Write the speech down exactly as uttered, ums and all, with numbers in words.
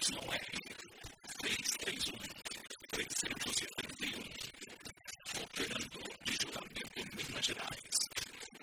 não é seis três um, trezentos e setenta e um, operando de juramento em Minas Gerais.